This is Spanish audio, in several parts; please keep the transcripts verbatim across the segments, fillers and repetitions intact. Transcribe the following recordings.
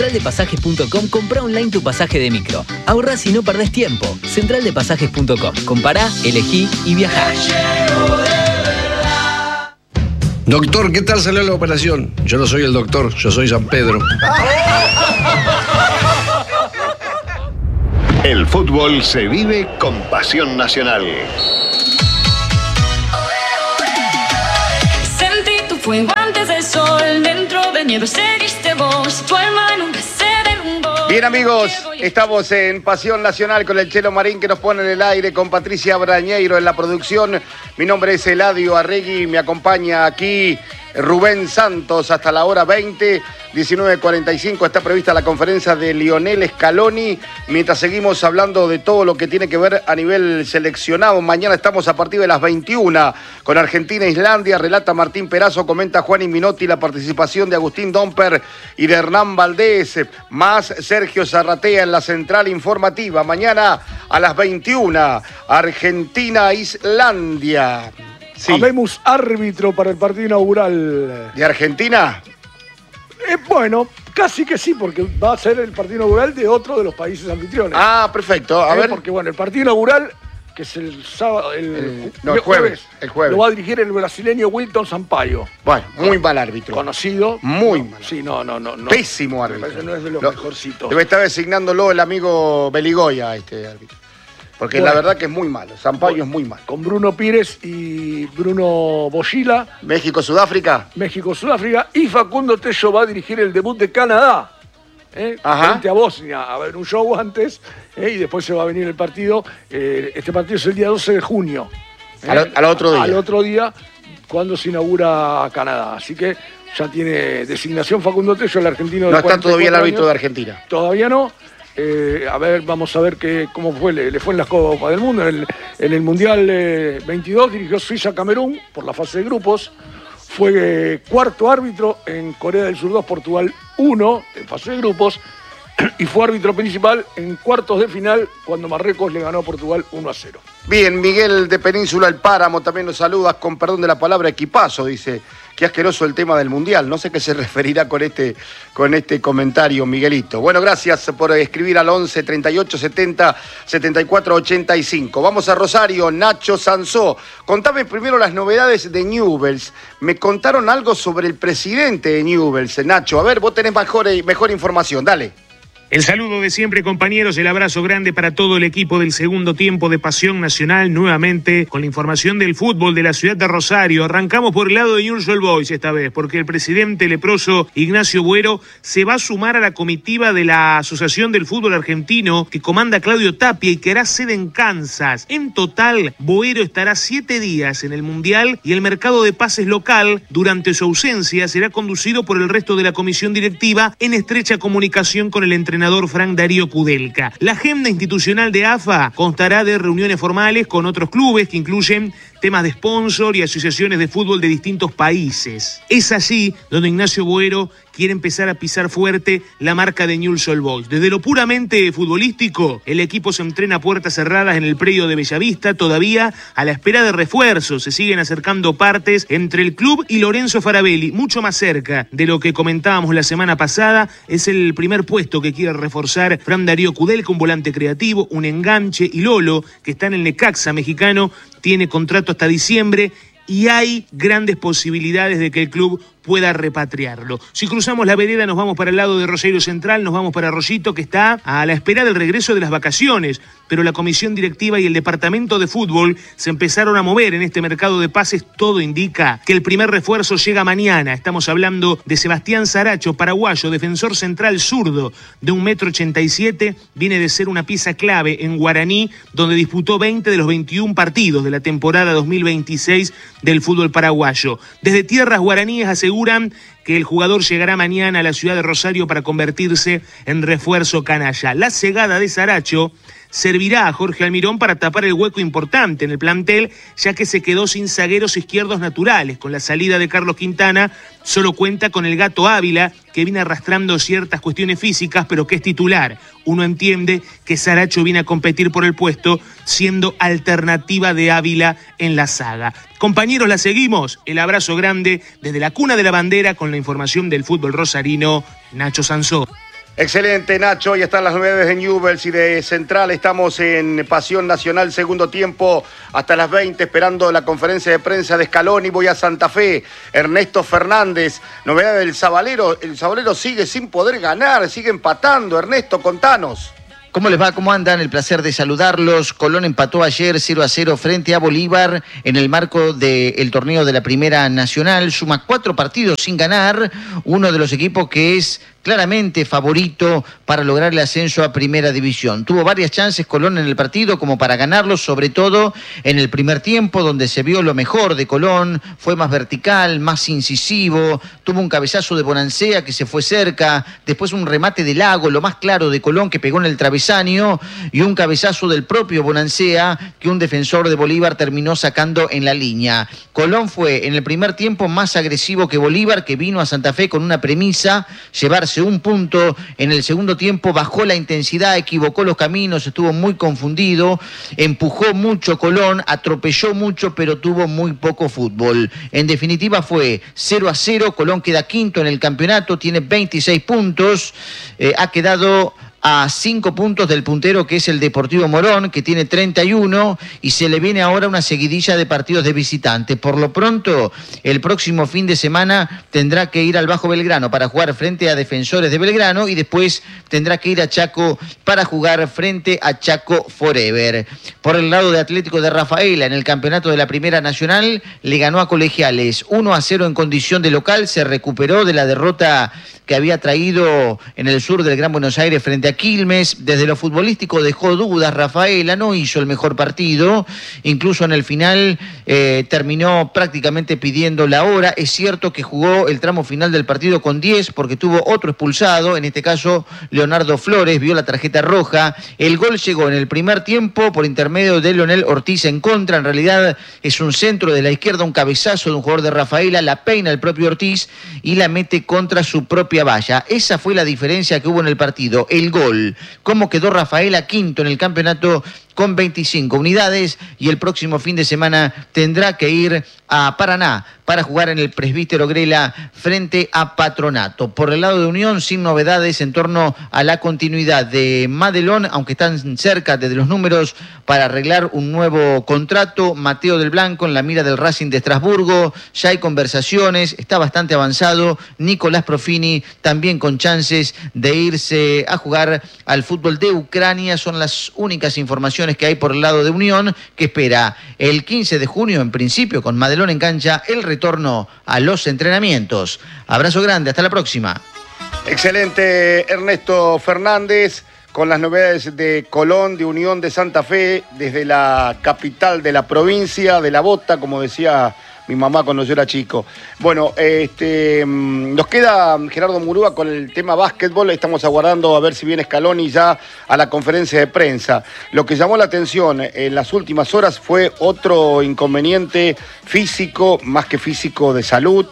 central de pasajes punto com, comprá online tu pasaje de micro. Ahorrás y no perdés tiempo. central de pasajes punto com. Compará, elegí y viajá. Doctor, ¿qué tal salió la operación? Yo no soy el doctor, yo soy San Pedro. El fútbol se vive con pasión nacional. Sentí tu fuego antes del sol, dentro de nieve seguiste vos, tu alma nunca se derrumbó. Bien, amigos, estamos en Pasión Nacional con el Chelo Marín que nos pone en el aire, con Patricia Brañeiro en la producción. Mi nombre es Eladio Arregui, me acompaña aquí Rubén Santos hasta la hora veinte, diecinueve cuarenta y cinco está prevista la conferencia de Lionel Scaloni, mientras seguimos hablando de todo lo que tiene que ver a nivel seleccionado. Mañana estamos a partir de las veintiuna con Argentina e Islandia, relata Martín Perazo, comenta Juan Minotti, la participación de Agustín Domper y de Hernán Valdés, más Sergio Zarratea en la central informativa. Mañana a las veintiuna, Argentina-Islandia. Sí. Habemos árbitro para el partido inaugural. ¿De Argentina? Eh, bueno, casi que sí, porque va a ser el partido inaugural de otro de los países anfitriones. Ah, perfecto. A eh, ver. Porque bueno, el partido inaugural, que es el sábado, el, el, no, el jueves, el jueves, lo va a dirigir el brasileño Wilton Sampaio. Bueno, muy mal árbitro. Conocido. Muy mal. Sí, no, no, no. no. Pésimo árbitro. No es de los lo, mejorcitos. Debe estar designándolo el amigo Beligoya, este árbitro. Porque bueno, la verdad que es muy malo. Sampaio bueno, es muy malo. Con Bruno Pires y Bruno Boschila. México-Sudáfrica. México-Sudáfrica. Y Facundo Tello va a dirigir el debut de Canadá. ¿eh? Frente a Bosnia. A ver un show antes. ¿eh? Y después se va a venir el partido. Eh, este partido es el día doce de junio. ¿eh? Al, al otro día. Al otro día, cuando se inaugura Canadá. Así que ya tiene designación Facundo Tello, el argentino de No está todavía el árbitro años. de Argentina. Todavía no. Eh, a ver, vamos a ver que, cómo fue, le, le fue en las Copas del Mundo. En el, en el Mundial eh, veintidós dirigió Suiza-Camerún por la fase de grupos. Fue eh, cuarto árbitro en Corea del Sur dos, Portugal uno, en fase de grupos. Y fue árbitro principal en cuartos de final cuando Marruecos le ganó a Portugal uno a cero. Bien, Miguel de Península El Páramo también nos saluda, con perdón de la palabra, equipazo, dice. Qué asqueroso el tema del Mundial. No sé qué se referirá con este, con este comentario, Miguelito. Bueno, gracias por escribir al once, treinta y ocho, setenta, setenta y cuatro, ochenta y cinco. Vamos a Rosario, Nacho Sansó. Contame primero las novedades de Newell's. Me contaron algo sobre el presidente de Newell's, Nacho. A ver, vos tenés mejor, mejor información, dale. El saludo de siempre, compañeros, el abrazo grande para todo el equipo del segundo tiempo de Pasión Nacional, nuevamente con la información del fútbol de la ciudad de Rosario. Arrancamos por el lado de Newell's Old Boys esta vez, porque el presidente leproso Ignacio Buero se va a sumar a la comitiva de la Asociación del Fútbol Argentino que comanda Claudio Tapia y que hará sede en Kansas. En total, Buero estará siete días en el Mundial y el mercado de pases local, durante su ausencia, será conducido por el resto de la comisión directiva en estrecha comunicación con el entrenador Frank Darío Kudelka. La agenda institucional de A F A constará de reuniones formales con otros clubes que incluyen temas de sponsor y asociaciones de fútbol de distintos países. Es allí donde Ignacio Buero quiere empezar a pisar fuerte la marca de Newell's Old Boys. Desde lo puramente futbolístico, el equipo se entrena a puertas cerradas en el predio de Bellavista, todavía a la espera de refuerzos. Se siguen acercando partes entre el club y Lorenzo Farabelli, mucho más cerca de lo que comentábamos la semana pasada. Es el primer puesto que quiere reforzar Fran Darío Kudelka, un volante creativo, un enganche, y Lolo, que está en el Necaxa mexicano, tiene contrato hasta diciembre y hay grandes posibilidades de que el club pueda repatriarlo. Si cruzamos la vereda nos vamos para el lado de Rosario Central, nos vamos para Arroyito, que está a la espera del regreso de las vacaciones, pero la comisión directiva y el departamento de fútbol se empezaron a mover en este mercado de pases. Todo indica que el primer refuerzo llega mañana. Estamos hablando de Sebastián Saracho, paraguayo, defensor central zurdo de un metro ochenta y siete, viene de ser una pieza clave en Guaraní, donde disputó veinte de los veintiún partidos de la temporada dos mil veintiséis del fútbol paraguayo. Desde tierras guaraníes aseguran que el jugador llegará mañana a la ciudad de Rosario para convertirse en refuerzo canalla. La cegada de Saracho servirá a Jorge Almirón para tapar el hueco importante en el plantel, ya que se quedó sin zagueros izquierdos naturales. Con la salida de Carlos Quintana, solo cuenta con el Gato Ávila, que viene arrastrando ciertas cuestiones físicas, pero que es titular. Uno entiende que Saracho viene a competir por el puesto, siendo alternativa de Ávila en la saga. Compañeros, la seguimos. El abrazo grande desde la cuna de la bandera con la información del fútbol rosarino, Nacho Sansó. Excelente, Nacho. Hoy están las novedades de Newell's y de Central. Estamos en Pasión Nacional, segundo tiempo, hasta las veinte, esperando la conferencia de prensa de Scaloni. Voy a Santa Fe. Ernesto Fernández, novedad del Sabalero. El Sabalero sigue sin poder ganar, sigue empatando. Ernesto, contanos. ¿Cómo les va? ¿Cómo andan? El placer de saludarlos. Colón empató ayer cero a cero frente a Bolívar en el marco del torneo de la Primera Nacional. Suma cuatro partidos sin ganar. Uno de los equipos que es claramente favorito para lograr el ascenso a Primera División. Tuvo varias chances Colón en el partido como para ganarlo, sobre todo en el primer tiempo, donde se vio lo mejor de Colón. Fue más vertical, más incisivo. Tuvo un cabezazo de Bonancea que se fue cerca. Después un remate de Lago, lo más claro de Colón, que pegó en el travesaño. Y un cabezazo del propio Bonancea que un defensor de Bolívar terminó sacando en la línea. Colón fue en el primer tiempo más agresivo que Bolívar, que vino a Santa Fe con una premisa: llevarse un punto. En el segundo tiempo bajó la intensidad, equivocó los caminos, estuvo muy confundido, empujó mucho Colón, atropelló mucho, pero tuvo muy poco fútbol. En definitiva fue cero a cero, Colón queda quinto en el campeonato, tiene veintiséis puntos, eh, ha quedado a cinco puntos del puntero, que es el Deportivo Morón, que tiene treinta y uno, y se le viene ahora una seguidilla de partidos de visitante. Por lo pronto, el próximo fin de semana tendrá que ir al Bajo Belgrano para jugar frente a Defensores de Belgrano, y después tendrá que ir a Chaco para jugar frente a Chaco Forever. Por el lado de Atlético de Rafaela, en el campeonato de la Primera Nacional, le ganó a Colegiales uno a cero en condición de local, se recuperó de la derrota que había traído en el sur del Gran Buenos Aires frente a Quilmes. Desde lo futbolístico dejó dudas Rafaela, no hizo el mejor partido, incluso en el final eh, terminó prácticamente pidiendo la hora. Es cierto que jugó el tramo final del partido con diez porque tuvo otro expulsado, en este caso Leonardo Flores, vio la tarjeta roja. El gol llegó en el primer tiempo por intermedio de Leonel Ortiz en contra. En realidad es un centro de la izquierda, un cabezazo de un jugador de Rafaela, la peina el propio Ortiz y la mete contra su propia valla. Esa fue la diferencia que hubo en el partido, el gol. Cómo quedó Rafaela quinto en el campeonato con veinticinco unidades, y el próximo fin de semana tendrá que ir a Paraná para jugar en el Presbítero Grela frente a Patronato. Por el lado de Unión, sin novedades en torno a la continuidad de Madelón, aunque están cerca de los números para arreglar un nuevo contrato. Mateo del Blanco en la mira del Racing de Estrasburgo, ya hay conversaciones, está bastante avanzado. Nicolás Profini también con chances de irse a jugar al fútbol de Ucrania. Son las únicas informaciones que hay por el lado de Unión, que espera el quince de junio, en principio con Madelón en cancha, el retorno a los entrenamientos. Abrazo grande, hasta la próxima. Excelente, Ernesto Fernández, con las novedades de Colón, de Unión de Santa Fe, desde la capital de la provincia, de La Bota, como decía mi mamá cuando yo era chico. Bueno, este, nos queda Gerardo Murúa con el tema básquetbol. Estamos aguardando a ver si viene Scaloni ya a la conferencia de prensa. Lo que llamó la atención en las últimas horas fue otro inconveniente físico, más que físico, de salud,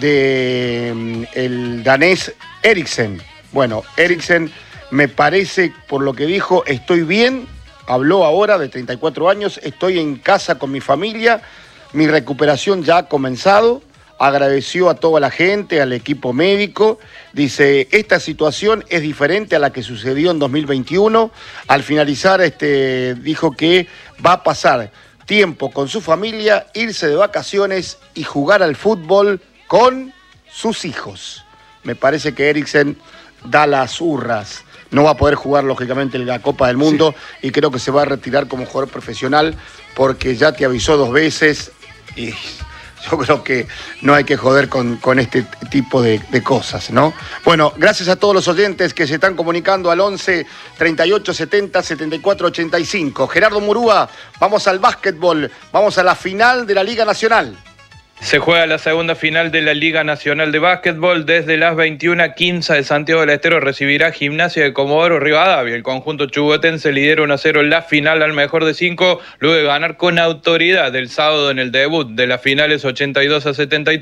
de el danés Eriksen. Bueno, Eriksen, me parece, por lo que dijo, estoy bien. Habló ahora de treinta y cuatro años, estoy en casa con mi familia. Mi recuperación ya ha comenzado. Agradeció a toda la gente, al equipo médico. Dice, esta situación es diferente a la que sucedió en dos mil veintiuno. Al finalizar, este, dijo que va a pasar tiempo con su familia, irse de vacaciones y jugar al fútbol con sus hijos. Me parece que Eriksen da las hurras. No va a poder jugar, lógicamente, la Copa del Mundo, sí, y creo que se va a retirar como jugador profesional porque ya te avisó dos veces. Y yo creo que no hay que joder con, con este tipo de, de cosas, ¿no? Bueno, gracias a todos los oyentes que se están comunicando al once, treinta y ocho, setenta, setenta y cuatro, ochenta y cinco. Gerardo Murúa, vamos al básquetbol, vamos a la final de la Liga Nacional. Se juega la segunda final de la Liga Nacional de Básquetbol. Desde las veintiuna quince de Santiago del Estero recibirá Gimnasia de Comodoro Rivadavia. El conjunto chubutense lidera uno a cero la final al mejor de cinco, luego de ganar con autoridad el sábado en el debut de las finales ochenta y dos a setenta y tres.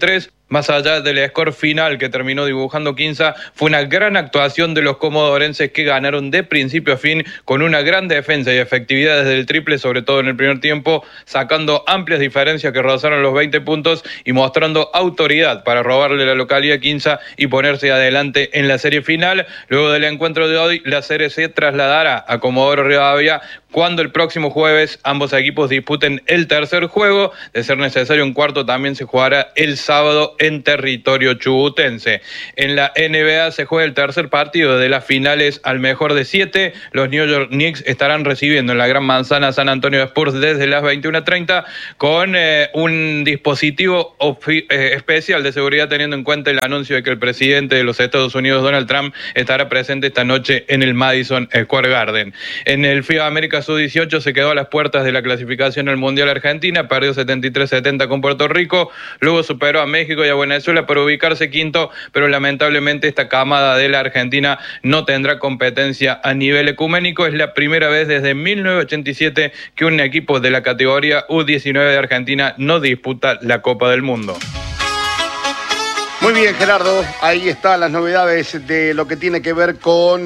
Más allá del score final que terminó dibujando Quinza, fue una gran actuación de los comodorenses que ganaron de principio a fin con una gran defensa y efectividad desde el triple, sobre todo en el primer tiempo, sacando amplias diferencias que rozaron los veinte puntos y mostrando autoridad para robarle la localidad a Quinza y ponerse adelante en la serie final. Luego del encuentro de hoy, la serie se trasladará a Comodoro Rivadavia cuando el próximo jueves ambos equipos disputen el tercer juego. De ser necesario un cuarto, también se jugará el sábado en territorio chubutense. En la N B A se juega el tercer partido de las finales al mejor de siete. Los New York Knicks estarán recibiendo en la Gran Manzana San Antonio Spurs desde las veintiuna treinta con eh, un dispositivo eh, especial de seguridad, teniendo en cuenta el anuncio de que el presidente de los Estados Unidos, Donald Trump, estará presente esta noche en el Madison Square Garden. En el FIBA América sub dieciocho se quedó a las puertas de la clasificación al Mundial Argentina, perdió setenta y tres setenta con Puerto Rico, luego superó a México y a Venezuela para ubicarse quinto, pero lamentablemente esta camada de la Argentina no tendrá competencia a nivel ecuménico. Es la primera vez desde mil novecientos ochenta y siete que un equipo de la categoría U diecinueve de Argentina no disputa la Copa del Mundo. Muy bien, Gerardo, ahí están las novedades de lo que tiene que ver con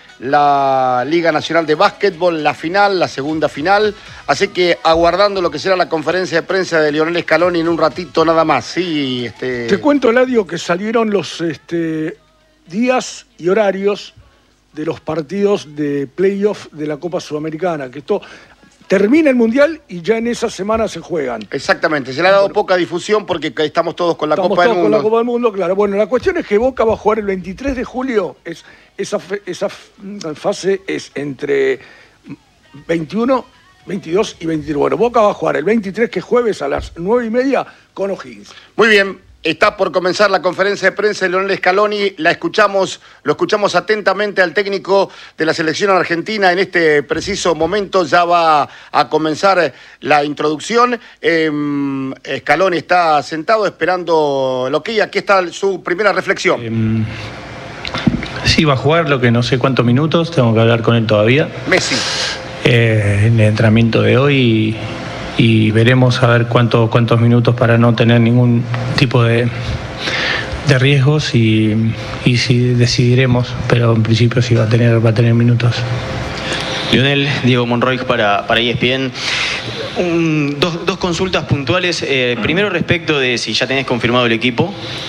la Liga Nacional de Básquetbol, la final, la segunda final. Así que aguardando lo que será la conferencia de prensa de Lionel Scaloni en un ratito nada más. Sí, este... Te cuento, Eladio, que salieron los este, días y horarios de los partidos de playoff de la Copa Sudamericana, que esto termina el Mundial y ya en esa semana se juegan. Exactamente, se le ha dado bueno, poca difusión porque estamos todos con la estamos Copa todos del Mundo. Con la Copa del Mundo, claro. Bueno, la cuestión es que Boca va a jugar el veintitrés de julio, es, esa, esa fase es entre veintiuno, veintidós y veintitrés. Bueno, Boca va a jugar el veintitrés, que es jueves a las nueve y media, con O'Higgins. Muy bien. Está por comenzar la conferencia de prensa de Lionel Scaloni. La escuchamos, lo escuchamos atentamente al técnico de la selección argentina. En este preciso momento ya va a comenzar la introducción. Eh, Scaloni está sentado esperando lo que aquí está su primera reflexión. Eh, sí, va a jugar lo que no sé cuántos minutos. Tengo que hablar con él todavía. Messi. Eh, en el entrenamiento de hoy. Y veremos a ver cuánto, cuántos minutos para no tener ningún tipo de, de riesgos y, y si decidiremos, pero en principio sí va a tener, va a tener minutos. Lionel, Diego Monroy para, para E S P N. Un, dos, dos consultas puntuales. Eh, primero respecto de si ya tenés confirmado el equipo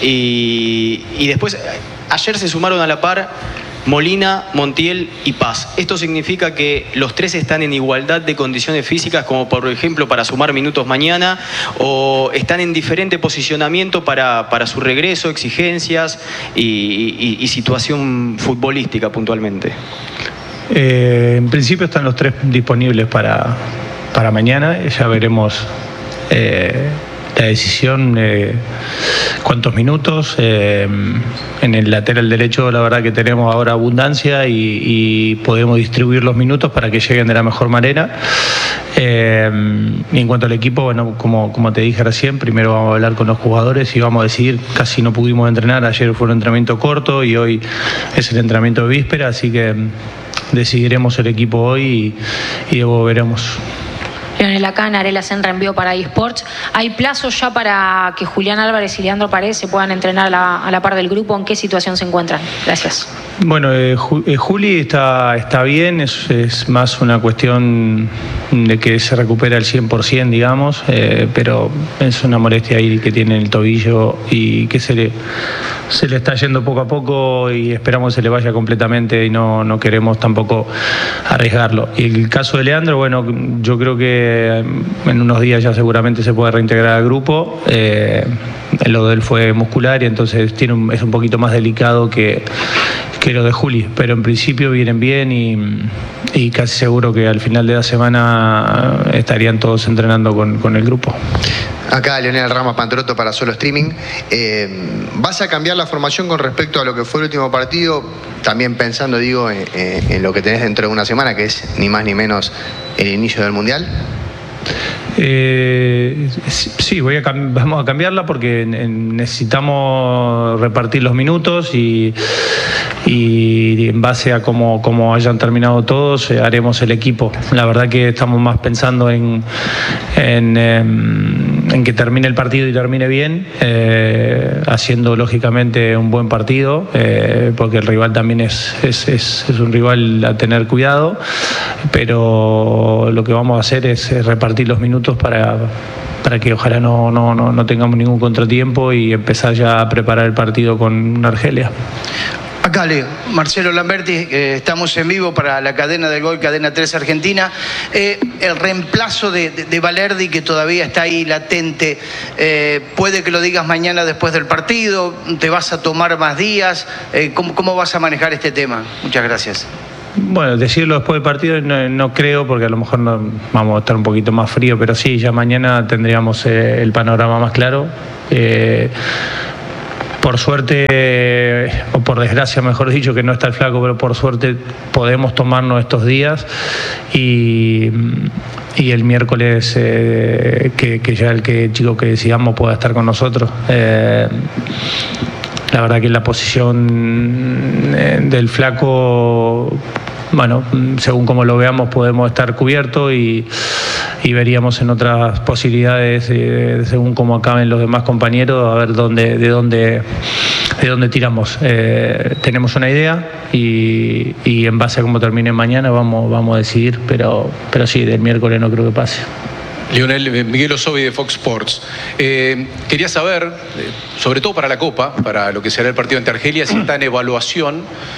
y, y después, ayer se sumaron a la par Molina, Montiel y Paz. ¿Esto significa que los tres están en igualdad de condiciones físicas, como por ejemplo para sumar minutos mañana, o están en diferente posicionamiento para, para su regreso, exigencias y, y, y situación futbolística puntualmente? Eh, en principio están los tres disponibles para, para mañana. Ya veremos eh, la decisión, eh, cuántos minutos. Eh, en el lateral derecho la verdad que tenemos ahora abundancia y, y podemos distribuir los minutos para que lleguen de la mejor manera. Eh, y en cuanto al equipo, bueno, como, como te dije recién, primero vamos a hablar con los jugadores y vamos a decidir. Casi no pudimos entrenar, ayer fue un entrenamiento corto y hoy es el entrenamiento de víspera, así que decidiremos el equipo hoy y, y luego veremos. Lionel, acá en Arela Senra envió para eSports. ¿Hay plazos ya para que Julián Álvarez y Leandro Paredes se puedan entrenar a la, a la par del grupo? ¿En qué situación se encuentran? Gracias. Bueno, eh, Juli está, está bien, es, es más una cuestión de que se recupera al cien por ciento, digamos, eh, pero es una molestia ahí que tiene el tobillo y que se le, se le está yendo poco a poco y esperamos que se le vaya completamente y no, no queremos tampoco arriesgarlo. Y el caso de Leandro, bueno, yo creo que en unos días ya seguramente se puede reintegrar al grupo. Eh, lo de él fue muscular y entonces tiene un, es un poquito más delicado que, que lo de Juli, pero en principio vienen bien y, y casi seguro que al final de la semana estarían todos entrenando con, con el grupo. Acá Leonel Ramos Pantroto para Solo Streaming. Eh, ¿Vas a cambiar la formación con respecto a lo que fue el último partido? También pensando, digo, en, en lo que tenés dentro de una semana, que es ni más ni menos el inicio del Mundial. Eh, sí, voy a vamos a cambiarla porque necesitamos repartir los minutos y, y en base a cómo, cómo hayan terminado todos haremos el equipo. La verdad que estamos más pensando en, en, en en que termine el partido y termine bien, eh, haciendo lógicamente un buen partido, eh, porque el rival también es, es, es, es un rival a tener cuidado, pero lo que vamos a hacer es, es repartir los minutos para, para que ojalá no, no, no, no tengamos ningún contratiempo y empezar ya a preparar el partido con Argelia. Acá Leo, Marcelo Lamberti, eh, estamos en vivo para la cadena del gol, Cadena tres Argentina. Eh, el reemplazo de, de, de Valerdi, que todavía está ahí latente, eh, puede que lo digas mañana después del partido, te vas a tomar más días, eh, ¿cómo, ¿cómo vas a manejar este tema? Muchas gracias. Bueno, decirlo después del partido no, no creo, porque a lo mejor no, vamos a estar un poquito más frío, pero sí, ya mañana tendríamos eh, el panorama más claro. Eh, Por suerte, o por desgracia mejor dicho, que no está el Flaco, pero por suerte podemos tomarnos estos días y, y el miércoles eh, que, que ya el que, chico que decidamos pueda estar con nosotros. Eh, la verdad que la posición del Flaco, bueno, según como lo veamos podemos estar cubiertos y, y veríamos en otras posibilidades, eh, según cómo acaben los demás compañeros, a ver dónde, de dónde, de dónde tiramos. Eh, tenemos una idea y, y en base a cómo termine mañana vamos, vamos a decidir, pero, pero sí, del miércoles no creo que pase. Lionel, Miguel Osovi de Fox Sports. Eh, quería saber, eh, sobre todo para la Copa, para lo que será el partido ante Argelia, si está en evaluación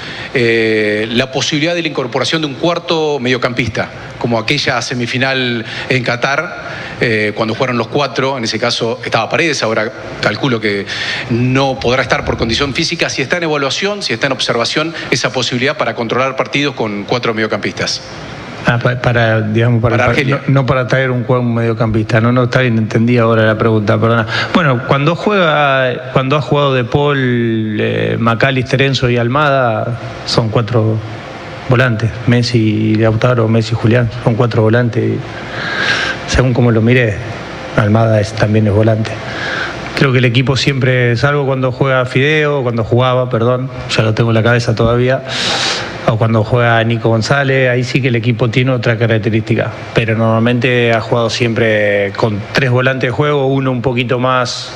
eh, la posibilidad de la incorporación de un cuarto mediocampista, como aquella semifinal en Qatar, eh, cuando jugaron los cuatro, en ese caso estaba Paredes, ahora calculo que no podrá estar por condición física. Si está en evaluación, si está en observación esa posibilidad para controlar partidos con cuatro mediocampistas. Ah, para, para, digamos, para, para Argelia. No, no para traer un, un mediocampista, no, no está bien, entendí ahora la pregunta, perdona. Bueno, cuando juega, cuando ha jugado De Paul, eh, McAllister, Enzo y Almada, son cuatro volantes, Messi y Lautaro, Messi y Julián, son cuatro volantes, y según como lo miré, Almada es, también es volante. Creo que el equipo siempre, salvo cuando juega Fideo, cuando jugaba, perdón, ya lo tengo en la cabeza todavía, o cuando juega Nico González, ahí sí que el equipo tiene otra característica, pero normalmente ha jugado siempre con tres volantes de juego, uno un poquito más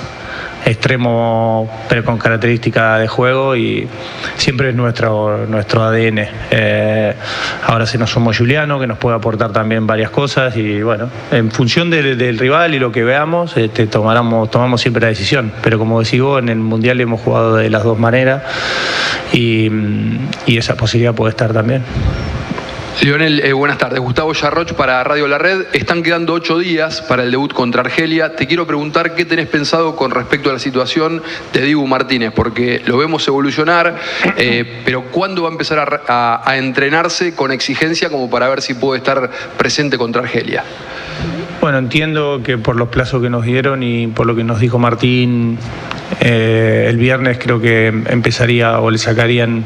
extremo pero con características de juego, y siempre es nuestro, nuestro A D N. Eh, ahora se nos somos Juliano, que nos puede aportar también varias cosas, y bueno, en función del, del rival y lo que veamos, este, tomamos, tomamos siempre la decisión, pero como decís vos, en el Mundial hemos jugado de las dos maneras y, y esa posibilidad puede estar también. Lionel, eh, buenas tardes. Gustavo Yarroch para Radio La Red. Están quedando ocho días para el debut contra Argelia. Te quiero preguntar qué tenés pensado con respecto a la situación de Dibu Martínez, porque lo vemos evolucionar, eh, pero ¿cuándo va a empezar a, a, a entrenarse con exigencia como para ver si puede estar presente contra Argelia? Bueno, entiendo que por los plazos que nos dieron y por lo que nos dijo Martín, eh, el viernes creo que empezaría o le sacarían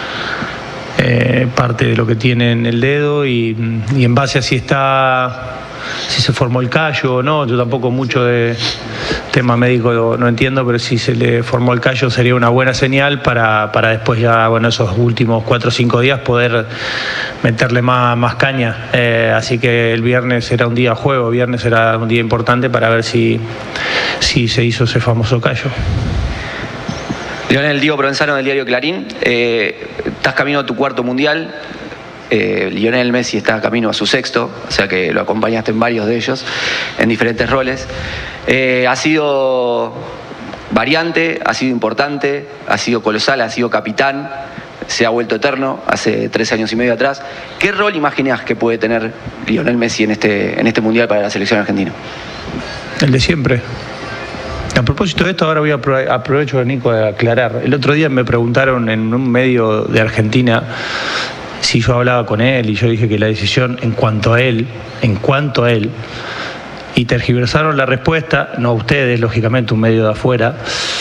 Eh, parte de lo que tiene en el dedo y, y en base a si está, si se formó el callo o no, yo tampoco mucho de tema médico no, no entiendo, pero si se le formó el callo sería una buena señal para, para después ya, bueno, esos últimos cuatro o cinco días poder meterle más, más caña. Eh, así que el viernes será un día juego, viernes será un día importante para ver si, si se hizo ese famoso callo. Lionel, Diego Provenzano del diario Clarín. Eh, estás camino a tu cuarto mundial. Eh, Lionel Messi está camino a su sexto, o sea que lo acompañaste en varios de ellos, en diferentes roles. Eh, ha sido variante, ha sido importante, ha sido colosal, ha sido capitán, se ha vuelto eterno hace tres años y medio atrás. ¿Qué rol imaginás que puede tener Lionel Messi en este, en este mundial para la selección argentina? El de siempre. A propósito de esto, ahora voy a aprovecho, Nico, de aclarar. El otro día me preguntaron en un medio de Argentina si yo hablaba con él y yo dije que la decisión en cuanto a él, en cuanto a él, y tergiversaron la respuesta, no a ustedes, lógicamente, un medio de afuera,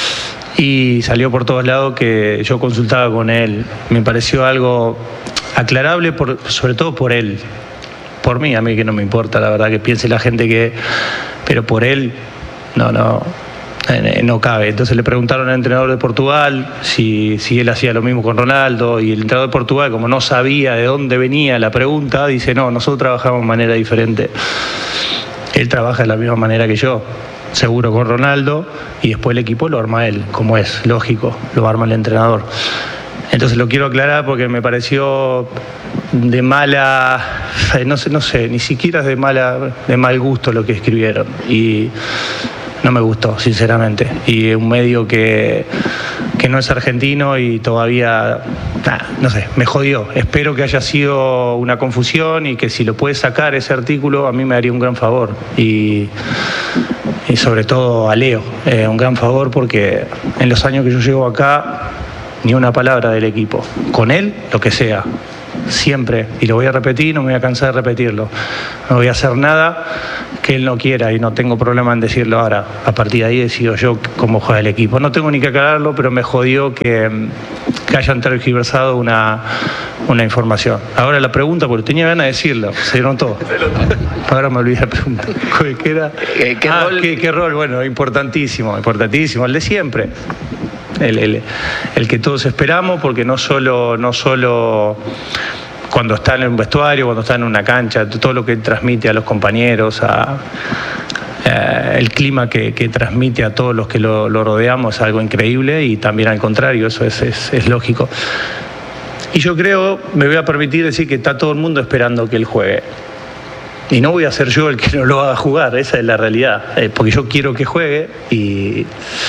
y salió por todos lados que yo consultaba con él. Me pareció algo aclarable, por, sobre todo por él. Por mí, a mí que no me importa, la verdad, que piense la gente que... Pero por él, no, no... no cabe. Entonces le preguntaron al entrenador de Portugal si, si él hacía lo mismo con Ronaldo, y el entrenador de Portugal, como no sabía de dónde venía la pregunta, dice: no, nosotros trabajamos de manera diferente. Él trabaja de la misma manera que yo. seguro con Ronaldo, y después el equipo lo arma él, como es, lógico, lo arma el entrenador. Entonces lo quiero aclarar porque me pareció de mala, no sé, no sé, ni siquiera es de mala, de mal gusto lo que escribieron, y no me gustó, sinceramente. Y un medio que, que no es argentino y todavía, nah, no sé, me jodió. Espero que haya sido una confusión y que si lo puede sacar ese artículo a mí me haría un gran favor. Y, y sobre todo a Leo, eh, un gran favor, porque en los años que yo llevo acá, ni una palabra del equipo. Con él, lo que sea. Siempre, y lo voy a repetir, no me voy a cansar de repetirlo. No voy a hacer nada que él no quiera y no tengo problema en decirlo ahora. A partir de ahí decido yo cómo juega el equipo. No tengo ni que aclararlo, pero me jodió que, que hayan tergiversado una, una información. Ahora la pregunta, porque tenía ganas de decirlo, se dieron todo. Ahora me olvidé la pregunta. ¿Qué era? ¿Qué, ah, rol? ¿qué, ¿Qué rol? Bueno, importantísimo, importantísimo, el de siempre. El, el, el que todos esperamos, porque no solo, no solo cuando está en un vestuario, cuando está en una cancha, todo lo que transmite a los compañeros, a, eh, el clima que, que transmite a todos los que lo, lo rodeamos es algo increíble, y también al contrario, eso es, es, es lógico. Y yo creo, me voy a permitir decir que está todo el mundo esperando que él juegue. Y no voy a ser yo el que no lo haga jugar, esa es la realidad, eh, porque yo quiero que juegue y...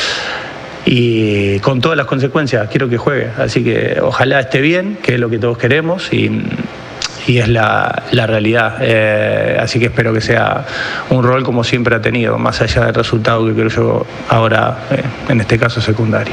y con todas las consecuencias quiero que juegue, así que ojalá esté bien, que es lo que todos queremos, y, y es la, la realidad, eh, así que espero que sea un rol como siempre ha tenido, más allá del resultado que creo yo ahora, eh, en este caso secundario.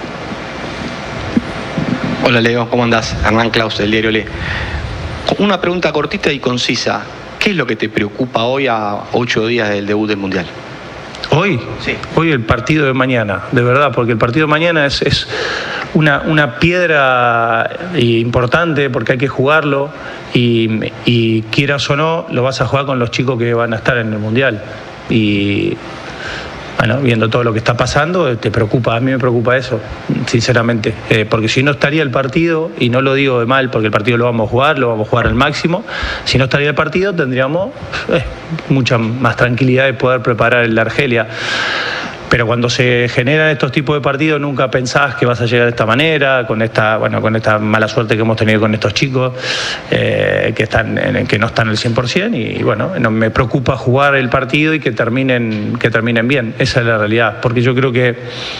Hola Leo, ¿cómo andás? Hernán Claus, del diario Le. Una pregunta cortita y concisa, ¿qué es lo que te preocupa hoy a ocho días del debut del Mundial? ¿Hoy? Sí. Hoy el partido de mañana, de verdad, porque el partido de mañana es, es una, una piedra importante porque hay que jugarlo y, y quieras o no, lo vas a jugar con los chicos que van a estar en el Mundial. Y bueno, viendo todo lo que está pasando, te preocupa, a mí me preocupa eso, sinceramente, eh, porque si no estaría el partido, y no lo digo de mal porque el partido lo vamos a jugar, lo vamos a jugar al máximo, si no estaría el partido tendríamos eh, mucha más tranquilidad de poder preparar el de Argelia. Pero cuando se generan estos tipos de partidos nunca pensás que vas a llegar de esta manera, con esta, bueno, con esta mala suerte que hemos tenido con estos chicos eh, que, están en, que no están al cien por ciento, y, y bueno, no, me preocupa jugar el partido y que terminen, que terminen bien, esa es la realidad, porque yo creo que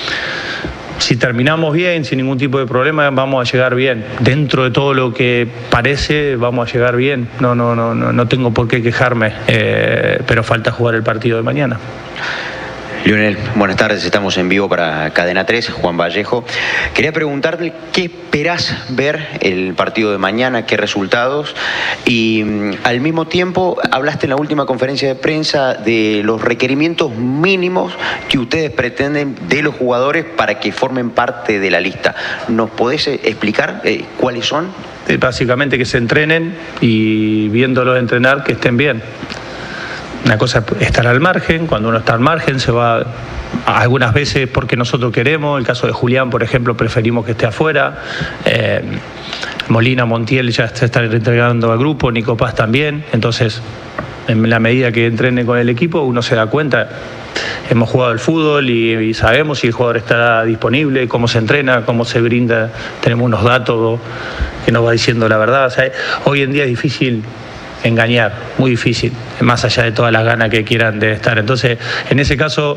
si terminamos bien, sin ningún tipo de problema, vamos a llegar bien. Dentro de todo lo que parece, vamos a llegar bien. No, no, no, no, no tengo por qué quejarme, eh, pero falta jugar el partido de mañana. Lionel, buenas tardes, estamos en vivo para Cadena tres, Juan Vallejo. Quería preguntarte qué esperás ver el partido de mañana, qué resultados, y al mismo tiempo hablaste en la última conferencia de prensa de los requerimientos mínimos que ustedes pretenden de los jugadores para que formen parte de la lista. ¿Nos podés explicar eh, cuáles son? Básicamente que se entrenen y viéndolos entrenar que estén bien. Una cosa es estar al margen, cuando uno está al margen se va algunas veces porque nosotros queremos, el caso de Julián, por ejemplo, preferimos que esté afuera, eh, Molina, Montiel ya se están reintegrando al grupo, Nico Paz también, entonces en la medida que entrene con el equipo uno se da cuenta, hemos jugado el fútbol y, y sabemos si el jugador está disponible, cómo se entrena, cómo se brinda, tenemos unos datos que nos va diciendo la verdad, o sea, hoy en día es difícil engañar, muy difícil, más allá de todas las ganas que quieran de estar. Entonces, en ese caso,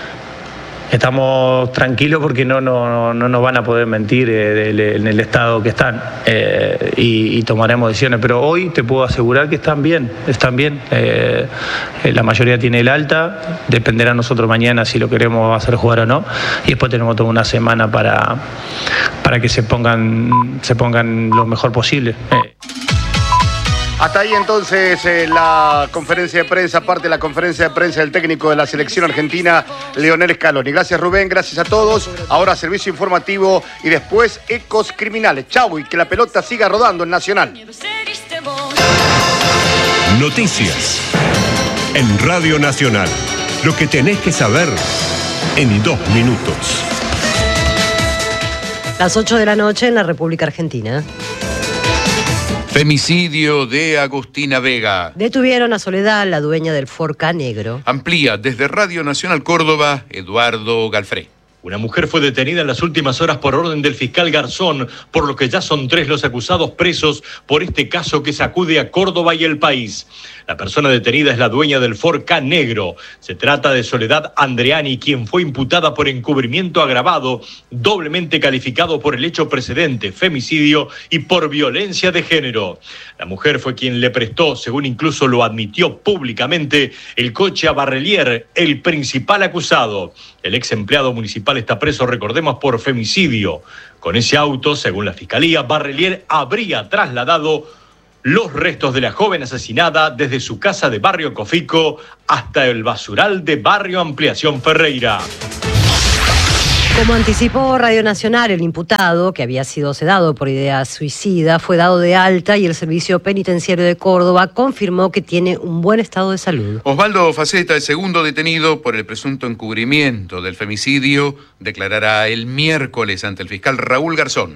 estamos tranquilos porque no, no, no nos van a poder mentir eh, en el estado que están eh, y, y tomaremos decisiones. Pero hoy te puedo asegurar que están bien, están bien. Eh, la mayoría tiene el alta, dependerá a nosotros mañana si lo queremos hacer jugar o no. Y después tenemos toda una semana para, para que se pongan, se pongan lo mejor posible. Eh. Hasta ahí entonces eh, la conferencia de prensa, parte de la conferencia de prensa del técnico de la selección argentina, Lionel Scaloni. Gracias Rubén, gracias a todos. Ahora servicio informativo y después Ecos Criminales. Chau, y que la pelota siga rodando en Nacional. Noticias en Radio Nacional. Lo que tenés que saber en dos minutos. Las ocho de la noche en la República Argentina. Femicidio de Agustina Vega. Detuvieron a Soledad, la dueña del Ford Ka negro. Amplía desde Radio Nacional Córdoba, Eduardo Galfré. Una mujer fue detenida en las últimas horas por orden del fiscal Garzón, por lo que ya son tres los acusados presos por este caso que sacude a Córdoba y el país. La persona detenida es la dueña del Ford Ka negro. Se trata de Soledad Andreani, quien fue imputada por encubrimiento agravado, doblemente calificado por el hecho precedente, femicidio y por violencia de género. La mujer fue quien le prestó, según incluso lo admitió públicamente, el coche a Barrelier, el principal acusado. El ex empleado municipal está preso, recordemos, por femicidio. Con ese auto, según la fiscalía, Barrelier habría trasladado los restos de la joven asesinada desde su casa de Barrio Cofico hasta el basural de Barrio Ampliación Ferreira. Como anticipó Radio Nacional, el imputado, que había sido sedado por idea suicida, fue dado de alta y el Servicio Penitenciario de Córdoba confirmó que tiene un buen estado de salud. Osvaldo Faceta, el segundo detenido por el presunto encubrimiento del femicidio, declarará el miércoles ante el fiscal Raúl Garzón.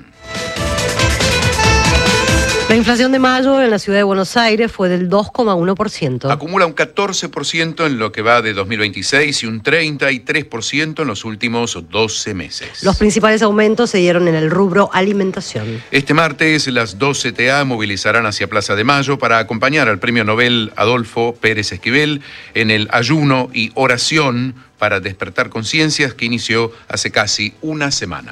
La inflación de mayo en la ciudad de Buenos Aires fue del dos coma uno por ciento. Acumula un catorce por ciento en lo que va de dos mil veintiséis y un treinta y tres por ciento en los últimos doce meses. Los principales aumentos se dieron en el rubro alimentación. Este martes, las dos C T A movilizarán hacia Plaza de Mayo para acompañar al premio Nobel Adolfo Pérez Esquivel en el ayuno y oración para despertar conciencias que inició hace casi una semana.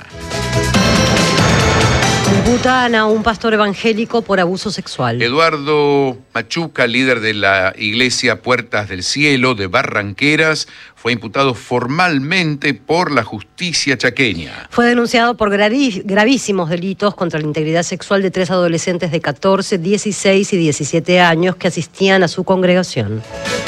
Imputan a un pastor evangélico por abuso sexual. Eduardo Machuca, líder de la iglesia Puertas del Cielo de Barranqueras, fue imputado formalmente por la justicia chaqueña. Fue denunciado por gravísimos delitos contra la integridad sexual de tres adolescentes de catorce, dieciséis y diecisiete años que asistían a su congregación.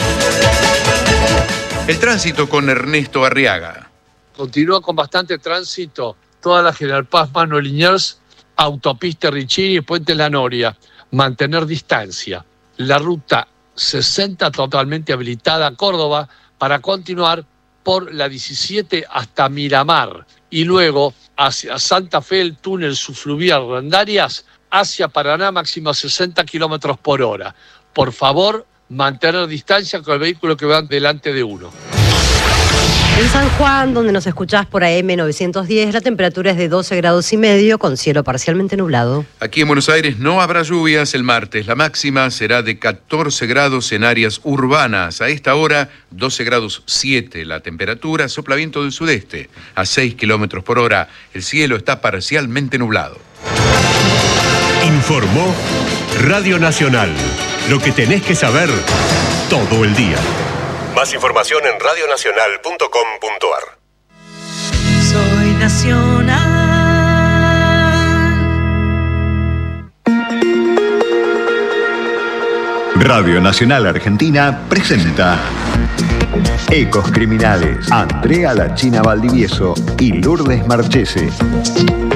El tránsito con Ernesto Arriaga. Continúa con bastante tránsito toda la General Paz, Manuel Liniers, Autopista Richini y Puente La Noria. Mantener distancia. La ruta sesenta totalmente habilitada a Córdoba para continuar por la diecisiete hasta Miramar y luego hacia Santa Fe, el túnel subfluvial Randarias, hacia Paraná, máximo sesenta kilómetros por hora. Por favor, mantener distancia con el vehículo que va delante de uno. En San Juan, donde nos escuchás por A M novecientos diez, la temperatura es de doce grados y medio con cielo parcialmente nublado. Aquí en Buenos Aires no habrá lluvias el martes. La máxima será de catorce grados en áreas urbanas. A esta hora, doce grados siete la temperatura. Sopla viento del sudeste a seis kilómetros por hora. El cielo está parcialmente nublado. Informó Radio Nacional. Lo que tenés que saber todo el día. Más información en radio nacional punto com punto a r. Soy nacional. Radio Nacional Argentina presenta Ecos Criminales. Andrea La China Valdivieso y Lourdes Marchese.